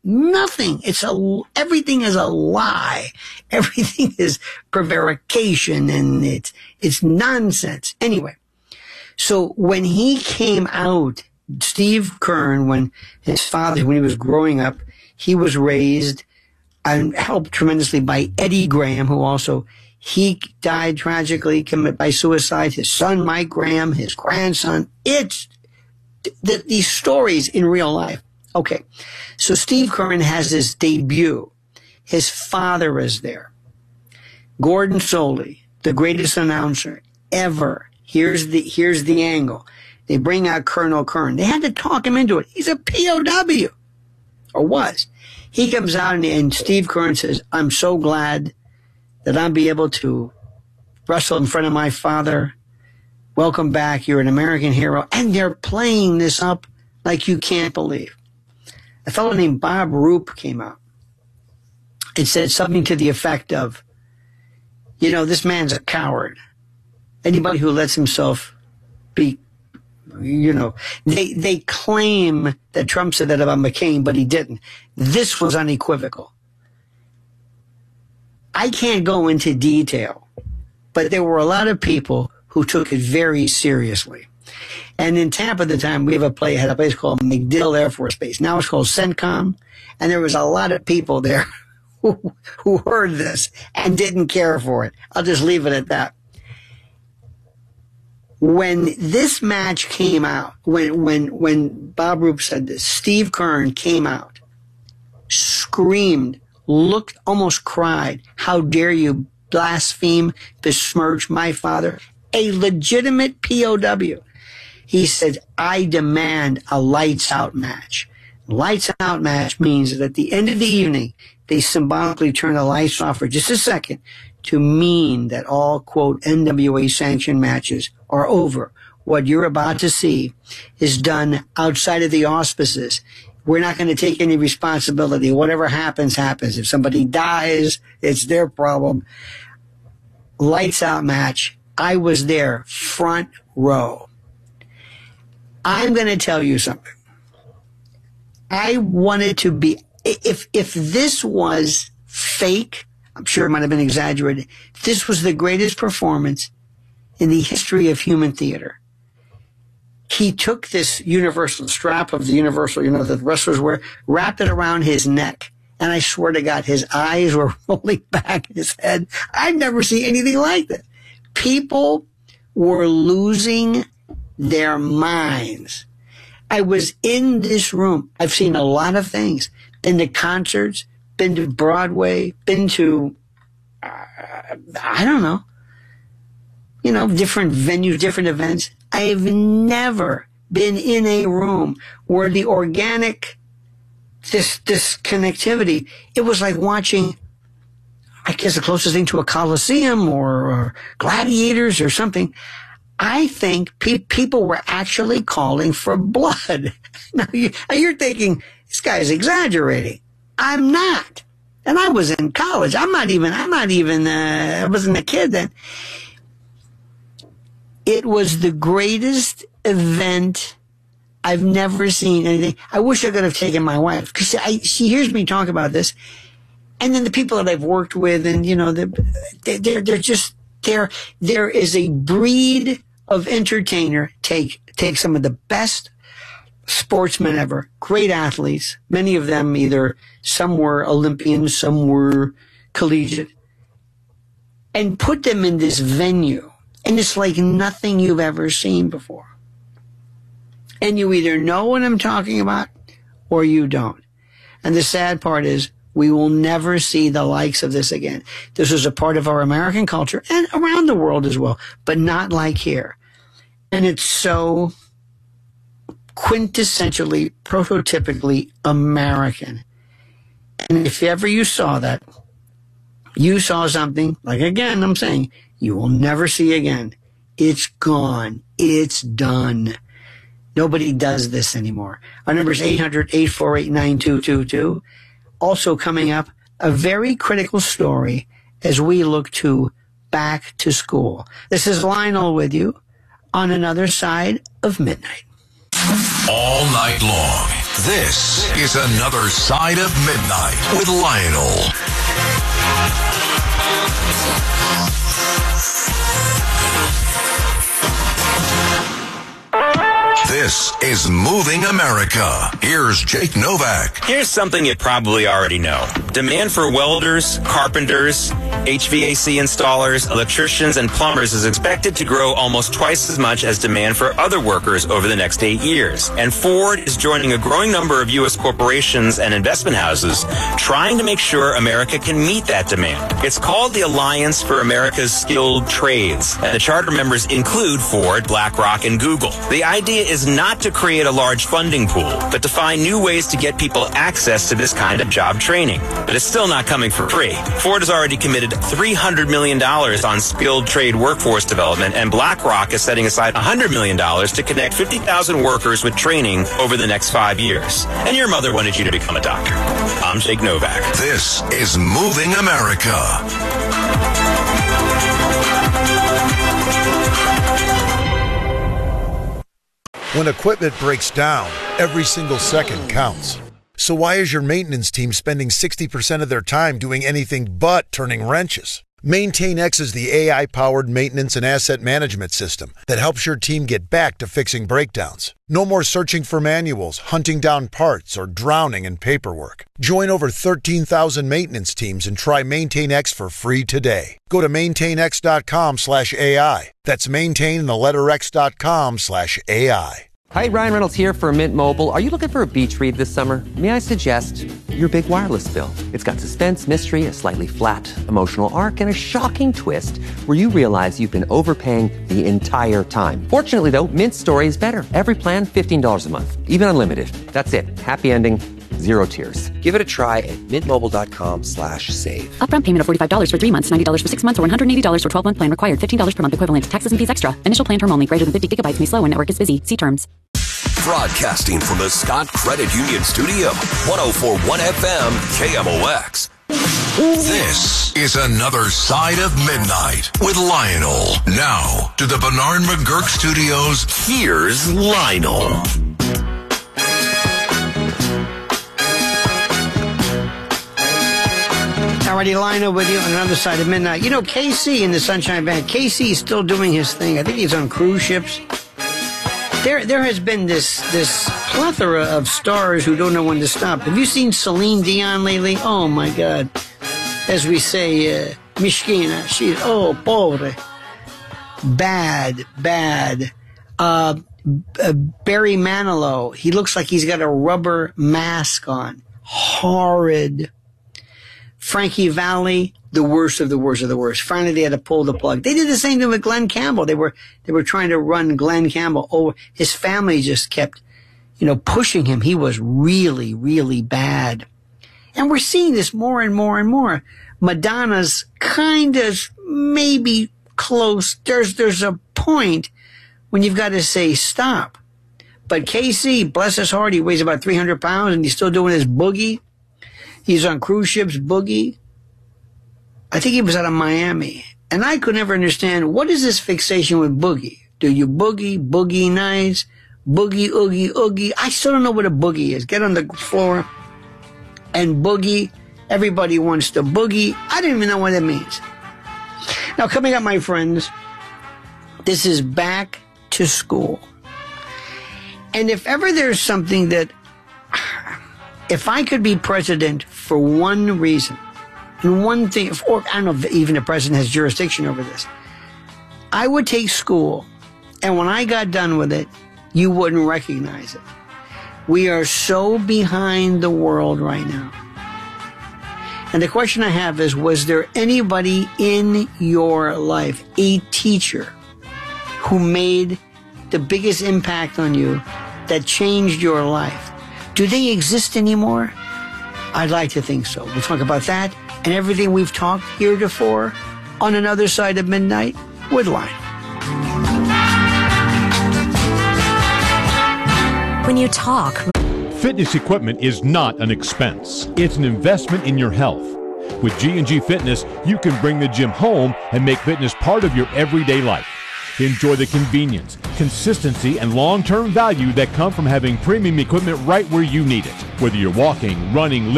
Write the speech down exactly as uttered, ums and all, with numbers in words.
Nothing. It's a, everything is a lie. Everything is prevarication and it's, it's nonsense. Anyway, so when he came out, Steve Keirn, when his father, when he was growing up, he was raised and helped tremendously by Eddie Graham, who also, he died tragically, committed by suicide. His son, Mike Graham, his grandson. It's th- these stories in real life. Okay, so Steve Keirn has his debut. His father is there. Gordon Solie, the greatest announcer ever. Here's the here's the angle. They bring out Colonel Keirn. They had to talk him into it. He's a P O W, or was. He comes out and, and Steve Keirn says, "I'm so glad that I'll be able to wrestle in front of my father. Welcome back. You're an American hero." And they're playing this up like you can't believe. A fellow named Bob Roop came out and said something to the effect of, you know, this man's a coward. Anybody who lets himself be, you know, they, they claim that Trump said that about McCain, but he didn't. This was unequivocal. I can't go into detail, but there were a lot of people who took it very seriously. And in Tampa at the time, we have a play, had a place called MacDill Air Force Base. Now it's called CENTCOM. And there was a lot of people there who, who heard this and didn't care for it. I'll just leave it at that. When this match came out, when, when, when Bob Roop said this, Steve Keirn came out, screamed, looked, almost cried, "How dare you blaspheme, besmirch my father?" A legitimate P O W. He said, "I demand a lights out match." Lights out match means that at the end of the evening, they symbolically turn the lights off for just a second to mean that all, quote, N W A sanctioned matches are over. What you're about to see is done outside of the auspices. We're not going to take any responsibility. Whatever happens, happens. If somebody dies, it's their problem. Lights out match. I was there, front row. I'm going to tell you something. I wanted to be, if, if this was fake, I'm sure it might have been exaggerated, this was the greatest performance in the history of human theater. He took this universal strap of the universal, you know, that wrestlers wear, wrapped it around his neck. And I swear to God, his eyes were rolling back in his head. I've never seen anything like that. People were losing their minds. I was in this room. I've seen a lot of things. Been to concerts, been to Broadway, been to, uh, I don't know, you know, different venues, different events. I've never been in a room where the organic, this, this connectivity, it was like watching, I guess the closest thing to a Coliseum or, or Gladiators or something. I think pe- people were actually calling for blood. Now, you, now you're thinking, this guy's exaggerating. I'm not. And I was in college. I'm not even, I'm not even, uh, I wasn't a kid then. It was the greatest event. I've never seen anything. I wish I could have taken my wife, because she hears me talk about this. And then the people that I've worked with, and, you know, they're, they're, they're just, there, there is a breed of entertainer. Take, take some of the best sportsmen ever, great athletes, many of them either, some were Olympians, some were collegiate, and put them in this venue. And it's like nothing you've ever seen before. And you either know what I'm talking about or you don't. And the sad part is we will never see the likes of this again. This was a part of our American culture and around the world as well, but not like here. And it's so quintessentially, prototypically American. And if ever you saw that, you saw something, like again, I'm saying, you will never see again. It's gone. It's done. Nobody does this anymore. Our number is eight hundred, eight four eight, nine two two two. Also coming up, a very critical story as we look to back to school. This is Lionel with you on Another Side of Midnight. All night long, This is Another Side of Midnight with Lionel. This is Moving America. Here's Jake Novak. Here's something you probably already know. Demand for welders, carpenters, H V A C installers, electricians, and plumbers is expected to grow almost twice as much as demand for other workers over the next eight years. And Ford is joining a growing number of U S corporations and investment houses trying to make sure America can meet that demand. It's called the Alliance for America's Skilled Trades, and the charter members include Ford, BlackRock, and Google. The idea is not to create a large funding pool, but to find new ways to get people access to this kind of job training. But it's still not coming for free. Ford has already committed three hundred million dollars on skilled trade workforce development, and BlackRock is setting aside one hundred million dollars to connect fifty thousand workers with training over the next five years. And your mother wanted you to become a doctor. I'm Jake Novak. This is Moving America. When equipment breaks down, every single second counts. So why is your maintenance team spending sixty percent of their time doing anything but turning wrenches? MaintainX is the A I-powered maintenance and asset management system that helps your team get back to fixing breakdowns. No more searching for manuals, hunting down parts, or drowning in paperwork. Join over thirteen thousand maintenance teams and try MaintainX for free today. Go to maintainx.com slash AI. That's maintain the letter X dot com slash AI. Hi, Ryan Reynolds here for Mint Mobile. Are you looking for a beach read this summer? May I suggest your big wireless bill? It's got suspense, mystery, a slightly flat emotional arc, and a shocking twist where you realize you've been overpaying the entire time. Fortunately, though, Mint's story is better. Every plan, fifteen dollars a month. Even unlimited. That's it. Happy ending. Zero tears. Give it a try at mintmobile.com slash save. Upfront payment of forty-five dollars for three months, ninety dollars for six months, or one hundred eighty dollars for twelve-month plan required. fifteen dollars per month equivalent. Taxes and fees extra. Initial plan term only. Greater than fifty gigabytes may slow when network is busy. See terms. Broadcasting from the Scott Credit Union Studio, one oh four point one F M K M O X. This is Another Side of Midnight with Lionel. Now to the Bernard McGurk Studios. Here's Lionel. Alrighty, Lionel with you on Another Side of Midnight. You know, K C in the Sunshine Band, K C is still doing his thing. I think he's on cruise ships. There there has been this this plethora of stars who don't know when to stop. Have you seen Celine Dion lately? Oh, my God. As we say, uh, Mishkina, she's, oh, pobre. Bad, bad. Uh, uh, Barry Manilow, he looks like he's got a rubber mask on. Horrid. Frankie Valli, the worst of the worst of the worst. Finally, they had to pull the plug. They did the same thing with Glenn Campbell. They were they were trying to run Glenn Campbell over. His family just kept, you know, pushing him. He was really, really bad. And we're seeing this more and more and more. Madonna's kind of maybe close. There's there's a point when you've got to say stop. But K C, bless his heart, he weighs about three hundred pounds and he's still doing his boogie. He's on cruise ships, boogie. I think he was out of Miami. And I could never understand, what is this fixation with boogie? Do you boogie, boogie nights, boogie, oogie, oogie? I still don't know what a boogie is. Get on the floor and boogie. Everybody wants to boogie. I don't even know what that means. Now, coming up, my friends, this is back to school. And if ever there's something that, if I could be president for one reason, and one thing, or I don't know if even the president has jurisdiction over this, I would take school, and when I got done with it, you wouldn't recognize it. We are so behind the world right now. And the question I have is, was there anybody in your life, a teacher, who made the biggest impact on you that changed your life? Do they exist anymore? I'd like to think so. We'll talk about that and everything we've talked heretofore on Another Side of Midnight with Lionel. When you talk, fitness equipment is not an expense. It's an investment in your health. With G and G Fitness, you can bring the gym home and make fitness part of your everyday life. to enjoy the convenience, consistency, and long-term value that come from having premium equipment right where you need it. Whether you're walking, running,